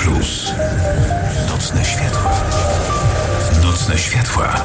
Plus. Nocne światła. Nocne światła.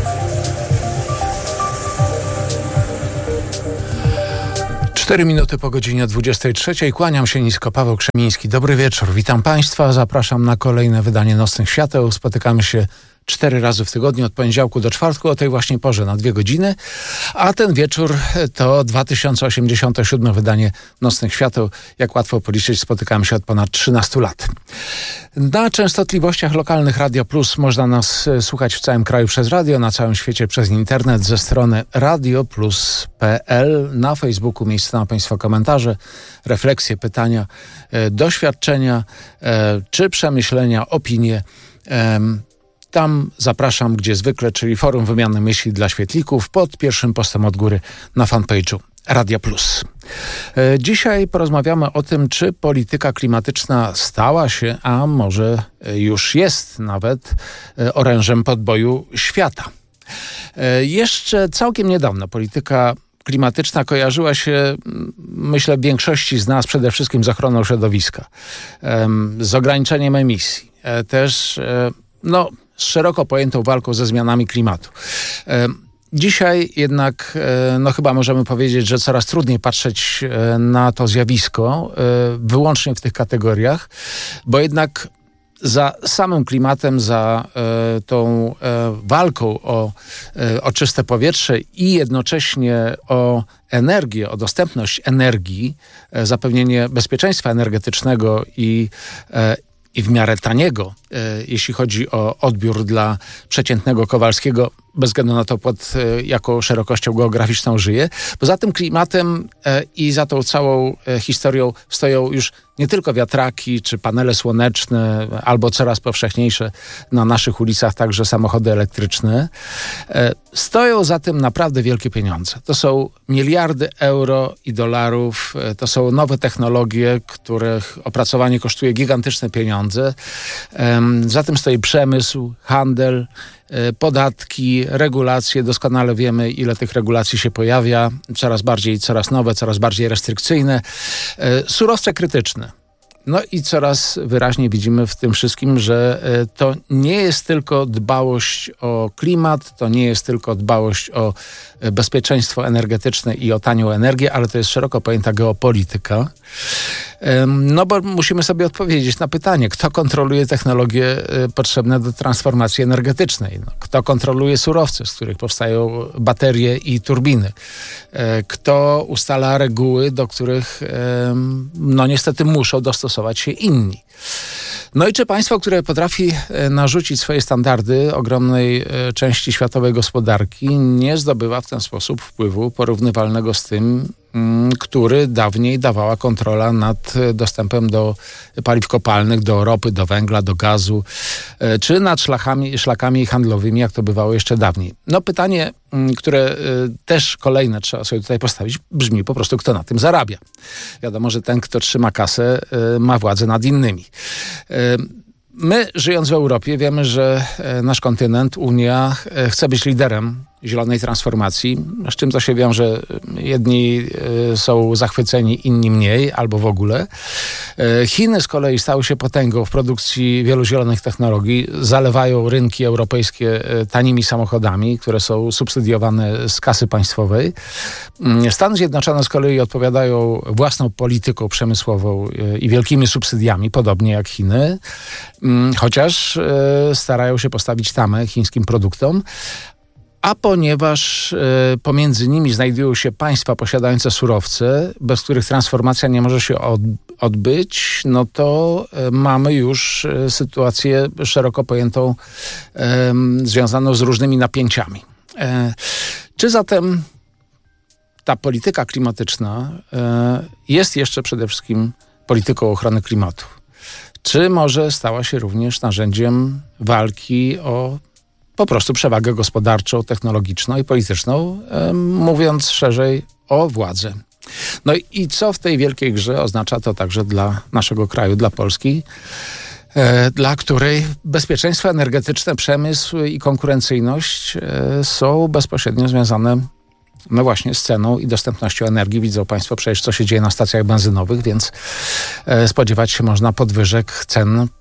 Cztery minuty po godzinie 23. Kłaniam się nisko, Paweł Krzemiński. Dobry wieczór, witam Państwa. Zapraszam na kolejne wydanie Nocnych Świateł. Spotykamy się 4 razy w tygodniu, od poniedziałku do czwartku, o tej właśnie porze, na 2 godziny. A ten wieczór to 2087 wydanie Nocnych Świateł. Jak łatwo policzyć, spotykamy się od ponad 13 lat. Na częstotliwościach lokalnych Radio Plus można nas słuchać w całym kraju przez radio, na całym świecie przez internet ze strony radioplus.pl. Na Facebooku miejsce na Państwa komentarze, refleksje, pytania, doświadczenia czy przemyślenia, opinie. Tam zapraszam, gdzie zwykle, czyli forum wymiany myśli dla świetlików pod pierwszym postem od góry na fanpage'u Radia Plus. Dzisiaj porozmawiamy o tym, czy polityka klimatyczna stała się, a może już jest nawet orężem podboju świata. Jeszcze całkiem niedawno polityka klimatyczna kojarzyła się, myślę, większości z nas przede wszystkim z ochroną środowiska, z ograniczeniem emisji, też z szeroko pojętą walką ze zmianami klimatu. Dzisiaj jednak chyba możemy powiedzieć, że coraz trudniej patrzeć na to zjawisko wyłącznie w tych kategoriach, bo jednak za samym klimatem, za tą walką o czyste powietrze i jednocześnie o energię, o dostępność energii, zapewnienie bezpieczeństwa energetycznego i w miarę taniego, jeśli chodzi o odbiór dla przeciętnego Kowalskiego, bez względu na to, pod jaką szerokością geograficzną żyje. Bo za tym klimatem i za tą całą historią stoją już nie tylko wiatraki czy panele słoneczne, albo coraz powszechniejsze na naszych ulicach także samochody elektryczne. Stoją za tym naprawdę wielkie pieniądze. To są miliardy euro i dolarów. To są nowe technologie, których opracowanie kosztuje gigantyczne pieniądze. Za tym stoi przemysł, handel, podatki, regulacje. Doskonale wiemy, ile tych regulacji się pojawia. Coraz nowe, coraz bardziej restrykcyjne. Surowce krytyczne. No i coraz wyraźniej widzimy w tym wszystkim, że to nie jest tylko dbałość o klimat, to nie jest tylko dbałość o bezpieczeństwo energetyczne i o tanią energię, ale to jest szeroko pojęta geopolityka. Bo musimy sobie odpowiedzieć na pytanie, kto kontroluje technologie potrzebne do transformacji energetycznej? Kto kontroluje surowce, z których powstają baterie i turbiny? Kto ustala reguły, do których niestety muszą dostosować się inni? No i czy państwo, które potrafi narzucić swoje standardy ogromnej części światowej gospodarki, nie zdobywa w ten sposób wpływu porównywalnego z tym, który dawniej dawała kontrola nad dostępem do paliw kopalnych, do ropy, do węgla, do gazu, czy nad szlakami handlowymi, jak to bywało jeszcze dawniej? Pytanie, które też kolejne trzeba sobie tutaj postawić, brzmi po prostu, kto na tym zarabia. Wiadomo, że ten, kto trzyma kasę, ma władzę nad innymi. My, żyjąc w Europie, wiemy, że nasz kontynent, Unia, chce być liderem zielonej transformacji, z czym to się wiąże. Jedni są zachwyceni, inni mniej, albo w ogóle. Chiny z kolei stały się potęgą w produkcji wielu zielonych technologii, zalewają rynki europejskie tanimi samochodami, które są subsydiowane z kasy państwowej. Stany Zjednoczone z kolei odpowiadają własną polityką przemysłową i wielkimi subsydiami, podobnie jak Chiny, chociaż starają się postawić tamę chińskim produktom. A ponieważ pomiędzy nimi znajdują się państwa posiadające surowce, bez których transformacja nie może się odbyć, to mamy już sytuację szeroko pojętą, związaną z różnymi napięciami. Czy zatem ta polityka klimatyczna jest jeszcze przede wszystkim polityką ochrony klimatu? Czy może stała się również narzędziem walki o po prostu przewagę gospodarczą, technologiczną i polityczną, mówiąc szerzej, o władzę? I co w tej wielkiej grze oznacza to także dla naszego kraju, dla Polski, dla której bezpieczeństwo energetyczne, przemysł i konkurencyjność są bezpośrednio związane właśnie z ceną i dostępnością energii. Widzą państwo przecież, co się dzieje na stacjach benzynowych, więc spodziewać się można podwyżek cen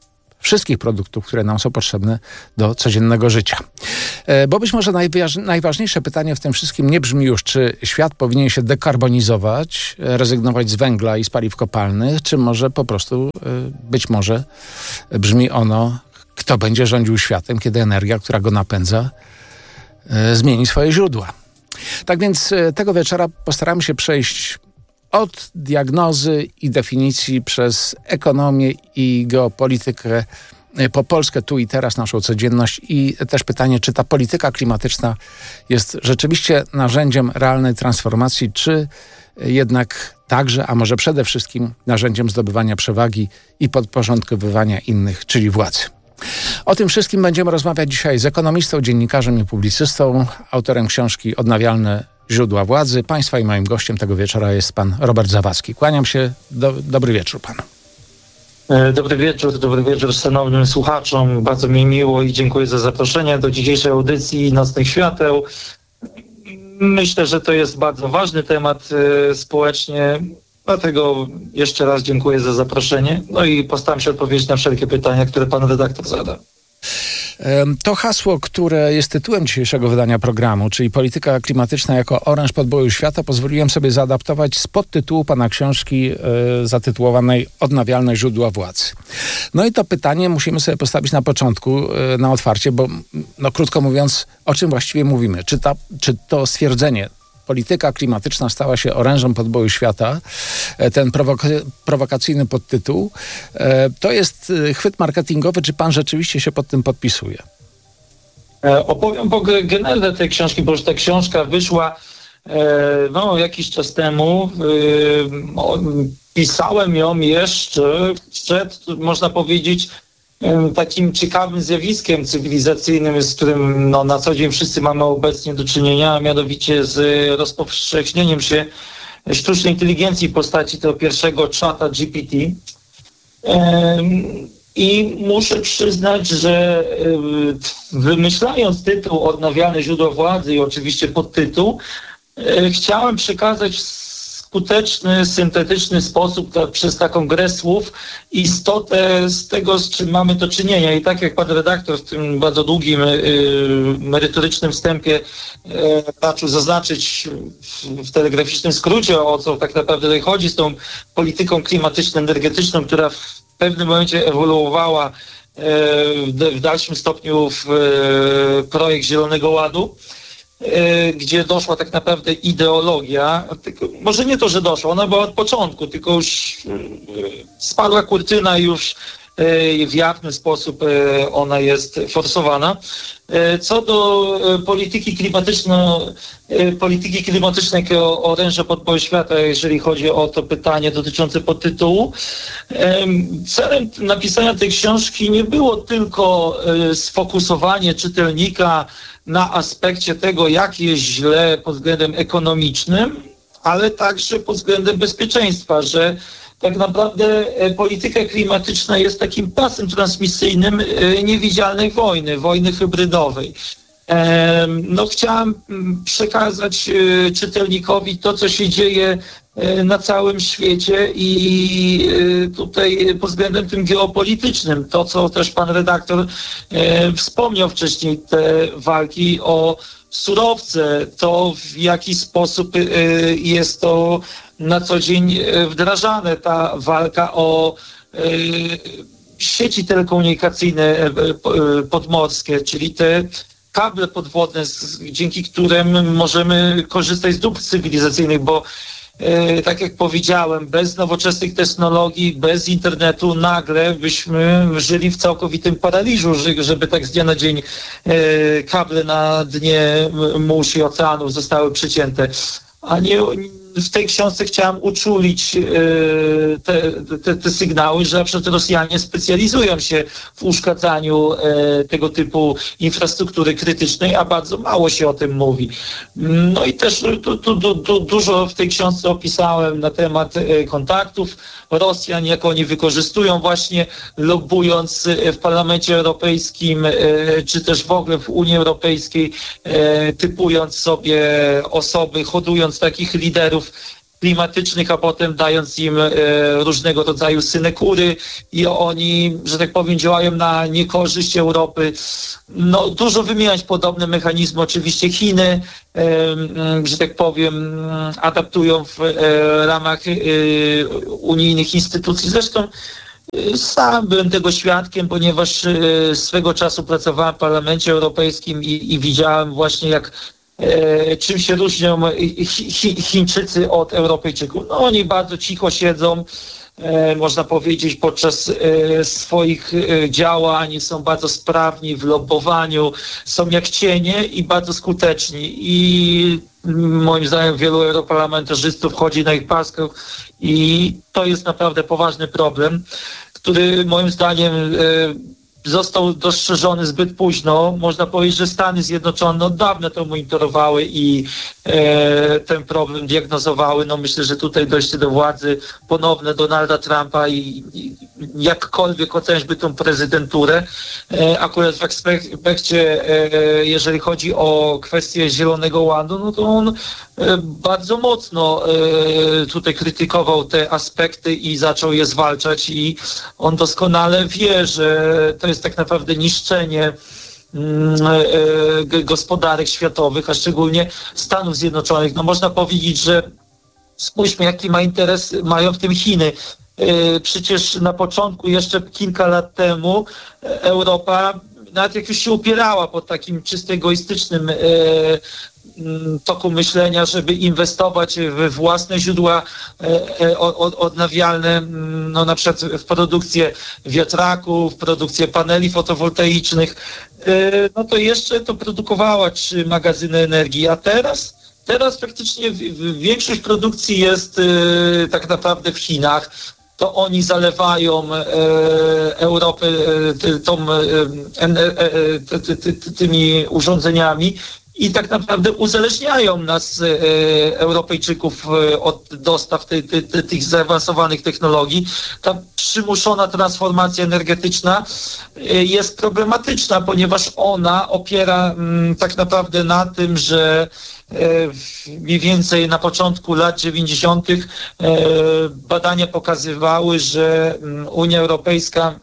wszystkich produktów, które nam są potrzebne do codziennego życia. Bo być może najważniejsze pytanie w tym wszystkim nie brzmi już, czy świat powinien się dekarbonizować, rezygnować z węgla i z paliw kopalnych, czy może po prostu, być może brzmi ono, kto będzie rządził światem, kiedy energia, która go napędza, zmieni swoje źródła. Tak więc tego wieczora postaramy się przejść od diagnozy i definicji przez ekonomię i geopolitykę po Polskę tu i teraz, naszą codzienność i też pytanie, czy ta polityka klimatyczna jest rzeczywiście narzędziem realnej transformacji, czy jednak także, a może przede wszystkim narzędziem zdobywania przewagi i podporządkowywania innych, czyli władzy. O tym wszystkim będziemy rozmawiać dzisiaj z ekonomistą, dziennikarzem i publicystą, autorem książki Odnawialne źródła władzy. Państwa i moim gościem tego wieczora jest pan Robert Zawadzki. Kłaniam się. Dobry wieczór panu. Dobry wieczór szanownym słuchaczom. Bardzo mi miło i dziękuję za zaproszenie do dzisiejszej audycji Nocnych Świateł. Myślę, że to jest bardzo ważny temat społecznie, dlatego jeszcze raz dziękuję za zaproszenie. No i postaram się odpowiedzieć na wszelkie pytania, które pan redaktor zada. To hasło, które jest tytułem dzisiejszego wydania programu, czyli polityka klimatyczna jako oręż podboju świata, pozwoliłem sobie zaadaptować z podtytułu pana książki zatytułowanej Odnawialne źródła władzy. No i to pytanie musimy sobie postawić na początku, na otwarcie, bo krótko mówiąc, o czym właściwie mówimy? Czy to stwierdzenie polityka klimatyczna stała się orężem podboju świata, ten prowokacyjny podtytuł, to jest chwyt marketingowy, czy pan rzeczywiście się pod tym podpisuje? Opowiem o genezę tej książki, bo już ta książka wyszła jakiś czas temu. Pisałem ją jeszcze przed, można powiedzieć, takim ciekawym zjawiskiem cywilizacyjnym, z którym na co dzień wszyscy mamy obecnie do czynienia, a mianowicie z rozpowszechnieniem się sztucznej inteligencji w postaci tego pierwszego czata GPT. I muszę przyznać, że wymyślając tytuł Odnawialne źródła władzy i oczywiście podtytuł, chciałem przekazać skuteczny, syntetyczny sposób przez taką grę słów istotę z tego, z czym mamy do czynienia. I tak jak pan redaktor w tym bardzo długim, merytorycznym wstępie raczył zaznaczyć w telegraficznym skrócie, o co tak naprawdę tutaj chodzi z tą polityką klimatyczno-energetyczną, która w pewnym momencie ewoluowała w dalszym stopniu w projekt Zielonego Ładu, gdzie doszła tak naprawdę ideologia, może nie to, że doszła, ona była od początku, tylko już spadła kurtyna i już w jawny sposób ona jest forsowana. Co do polityki klimatycznej jako oręża podboju świata, jeżeli chodzi o to pytanie dotyczące podtytułu, celem napisania tej książki nie było tylko sfokusowanie czytelnika na aspekcie tego, jak jest źle pod względem ekonomicznym, ale także pod względem bezpieczeństwa, że tak naprawdę polityka klimatyczna jest takim pasem transmisyjnym niewidzialnej wojny hybrydowej. Chciałem przekazać czytelnikowi to, co się dzieje na całym świecie i tutaj pod względem tym geopolitycznym, to co też pan redaktor wspomniał wcześniej, te walki o surowce, to w jaki sposób jest to na co dzień wdrażane, ta walka o sieci telekomunikacyjne podmorskie, czyli te kable podwodne, dzięki którym możemy korzystać z dóbr cywilizacyjnych, bo tak jak powiedziałem, bez nowoczesnych technologii, bez internetu nagle byśmy żyli w całkowitym paraliżu, żeby tak z dnia na dzień kable na dnie mórz i oceanów zostały przecięte. A nie w tej książce chciałem uczulić te sygnały, że na przykład Rosjanie specjalizują się w uszkadzaniu tego typu infrastruktury krytycznej, a bardzo mało się o tym mówi. No i też dużo w tej książce opisałem na temat kontaktów Rosjan, jak oni wykorzystują właśnie lobbując w Parlamencie Europejskim, czy też w ogóle w Unii Europejskiej, typując sobie osoby, hodując takich liderów klimatycznych, a potem dając im różnego rodzaju synekury i oni, że tak powiem, działają na niekorzyść Europy. No, dużo wymieniać podobne mechanizmy. Oczywiście Chiny, że tak powiem, adaptują w ramach unijnych instytucji. Zresztą sam byłem tego świadkiem, ponieważ swego czasu pracowałem w Parlamencie Europejskim i widziałem właśnie, czym się różnią Chińczycy od Europejczyków. No, oni bardzo cicho siedzą, można powiedzieć, podczas swoich działań, są bardzo sprawni w lobbowaniu, są jak cienie i bardzo skuteczni. I moim zdaniem wielu europarlamentarzystów chodzi na ich paskę i to jest naprawdę poważny problem, który moim zdaniem został dostrzeżony zbyt późno. Można powiedzieć, że Stany Zjednoczone od dawna to monitorowały i ten problem diagnozowały. No myślę, że tutaj dojście do władzy ponowne Donalda Trumpa i jakkolwiek oceniać by tą prezydenturę, akurat w aspekcie, jeżeli chodzi o kwestię Zielonego Ładu, no to on bardzo mocno tutaj krytykował te aspekty i zaczął je zwalczać i on doskonale wie, że to jest tak naprawdę niszczenie gospodarek światowych, a szczególnie Stanów Zjednoczonych. No można powiedzieć, że spójrzmy, jaki interes mają w tym Chiny. Przecież na początku, jeszcze kilka lat temu, Europa, nawet jak już się upierała pod takim czysto egoistycznym toku myślenia, żeby inwestować we własne źródła odnawialne, no na przykład w produkcję wiatraków, w produkcję paneli fotowoltaicznych, no to jeszcze to produkowała 3 magazyny energii, a teraz praktycznie większość produkcji jest tak naprawdę w Chinach. To oni zalewają Europę tymi urządzeniami i tak naprawdę uzależniają nas, Europejczyków, od dostaw tych zaawansowanych technologii. Ta przymuszona transformacja energetyczna jest problematyczna, ponieważ ona opiera tak naprawdę na tym, że mniej więcej na początku lat 90. badania pokazywały, że Unia Europejska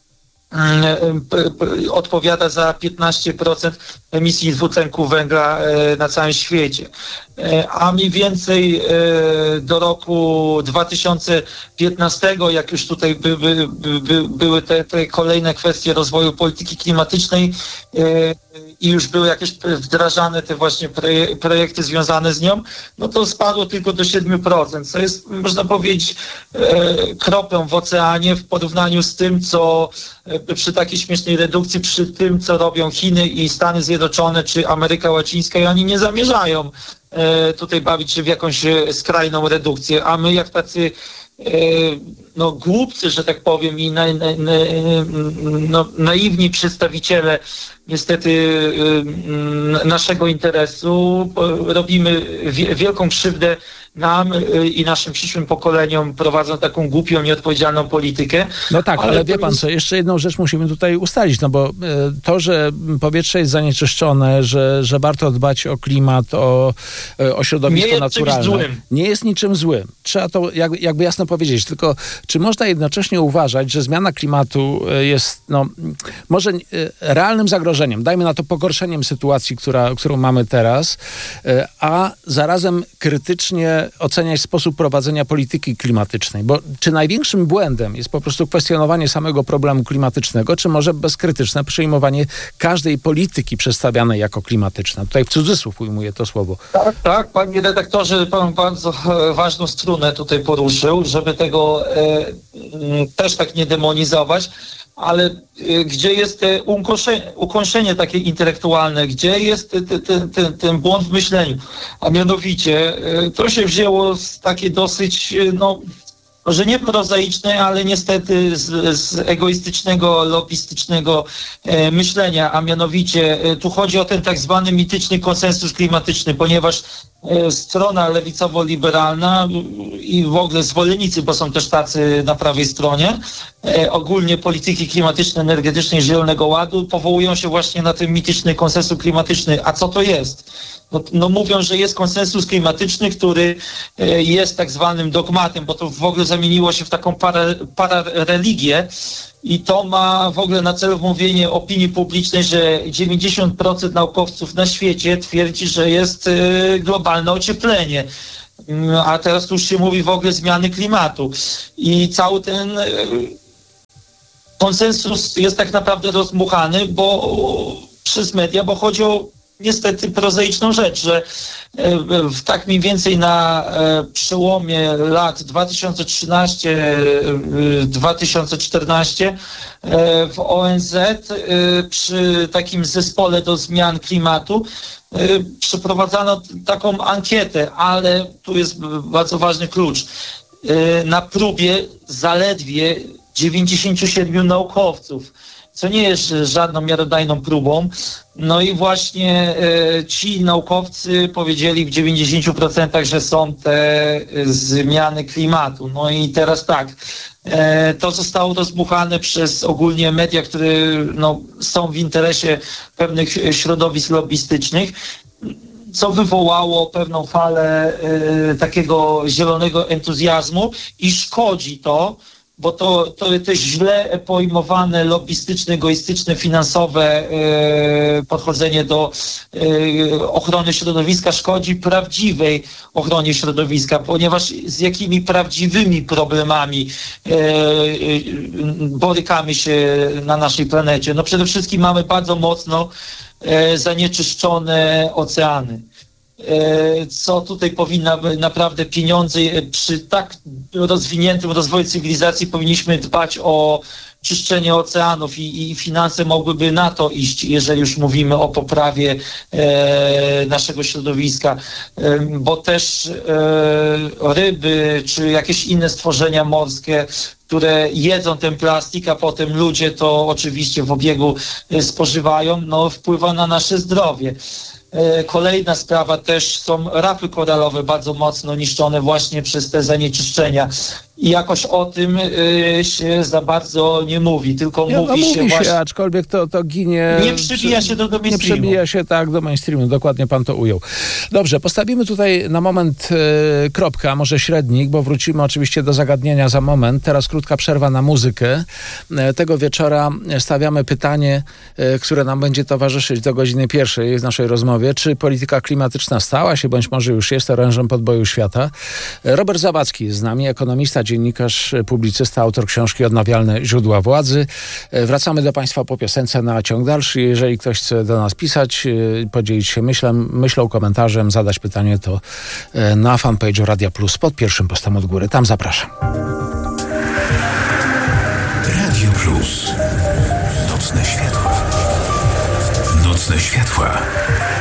odpowiada za 15% emisji dwutlenku węgla na całym świecie. A mniej więcej do roku 2015, jak już tutaj były te kolejne kwestie rozwoju polityki klimatycznej i już były jakieś wdrażane te właśnie projekty związane z nią, no to spadło tylko do 7%, co jest, można powiedzieć, kroplą w oceanie w porównaniu z tym, co przy takiej śmiesznej redukcji, przy tym, co robią Chiny i Stany Zjednoczone czy Ameryka Łacińska, i oni nie zamierzają tutaj bawić się w jakąś skrajną redukcję, a my jak tacy głupcy, że tak powiem, i naiwni przedstawiciele niestety naszego interesu robimy wielką krzywdę nam i naszym przyszłym pokoleniom, prowadząc taką głupią, nieodpowiedzialną politykę. No tak, ale wie pan co, jeszcze jedną rzecz musimy tutaj ustalić, no bo to, że powietrze jest zanieczyszczone, że warto dbać o klimat, o środowisko naturalne, nie jest niczym złym. Trzeba to jakby jasno powiedzieć, tylko czy można jednocześnie uważać, że zmiana klimatu jest może realnym zagrożeniem, dajmy na to pogorszeniem sytuacji, którą mamy teraz, a zarazem krytycznie oceniać sposób prowadzenia polityki klimatycznej, bo czy największym błędem jest po prostu kwestionowanie samego problemu klimatycznego, czy może bezkrytyczne przyjmowanie każdej polityki przedstawianej jako klimatyczna? Tutaj w cudzysłów ujmuję to słowo. Tak, panie redaktorze, pan bardzo ważną strunę tutaj poruszył, żeby tego też tak nie demonizować, ale gdzie jest ukąszenie takie intelektualne, gdzie jest ten błąd w myśleniu? A mianowicie to się wzięło z takiej dosyć, może nie prozaicznej, ale niestety z egoistycznego, lobbystycznego myślenia, a mianowicie tu chodzi o ten tak zwany mityczny konsensus klimatyczny, ponieważ strona lewicowo-liberalna i w ogóle zwolennicy, bo są też tacy na prawej stronie, ogólnie polityki klimatyczno-energetycznej Zielonego Ładu powołują się właśnie na ten mityczny konsensus klimatyczny. A co to jest? No mówią, że jest konsensus klimatyczny, który jest tak zwanym dogmatem, bo to w ogóle zamieniło się w taką parareligię i to ma w ogóle na celu wmówienie opinii publicznej, że 90% naukowców na świecie twierdzi, że jest globalne ocieplenie. A teraz tu już się mówi w ogóle zmiany klimatu. I cały ten konsensus jest tak naprawdę rozdmuchany, przez media, bo chodzi o niestety prozaiczną rzecz, że tak mniej więcej na przełomie lat 2013-2014 w ONZ przy takim zespole do zmian klimatu przeprowadzano taką ankietę, ale tu jest bardzo ważny klucz. Na próbie zaledwie 97 naukowców, co nie jest żadną miarodajną próbą. No i właśnie ci naukowcy powiedzieli w 90%, że są te zmiany klimatu. No i teraz tak, to zostało rozbuchane przez ogólnie media, które są w interesie pewnych środowisk lobbystycznych, co wywołało pewną falę takiego zielonego entuzjazmu i szkodzi to, bo to źle pojmowane, lobbystyczne, egoistyczne, finansowe podchodzenie do ochrony środowiska szkodzi prawdziwej ochronie środowiska, ponieważ z jakimi prawdziwymi problemami borykamy się na naszej planecie. No przede wszystkim mamy bardzo mocno zanieczyszczone oceany. Co tutaj powinna naprawdę pieniądze przy tak rozwiniętym rozwoju cywilizacji powinniśmy dbać o czyszczenie oceanów i finanse mogłyby na to iść, jeżeli już mówimy o poprawie naszego środowiska, bo też ryby czy jakieś inne stworzenia morskie, które jedzą ten plastik, a potem ludzie to oczywiście w obiegu spożywają, wpływa na nasze zdrowie. Kolejna sprawa też są rafy koralowe bardzo mocno niszczone właśnie przez te zanieczyszczenia. I jakoś o tym się za bardzo nie mówi, tylko mówi się właśnie... aczkolwiek to ginie... Nie przebija się do mainstreamu. Nie przebija się do mainstreamu, dokładnie pan to ujął. Dobrze, postawimy tutaj na moment kropkę, a może średnik, bo wrócimy oczywiście do zagadnienia za moment. Teraz krótka przerwa na muzykę. Tego wieczora stawiamy pytanie, które nam będzie towarzyszyć do godziny 1 w naszej rozmowie. Czy polityka klimatyczna stała się, bądź może już jest orężem podboju świata? Robert Zawadzki jest z nami, ekonomista, dziennikarz, publicysta, autor książki Odnawialne źródła władzy. Wracamy do państwa po piosence na ciąg dalszy. Jeżeli ktoś chce do nas pisać, podzielić się myślą, komentarzem, zadać pytanie, to na fanpage'u Radia Plus pod pierwszym postem od góry. Tam zapraszam. Radio Plus. Nocne światła. Nocne światła.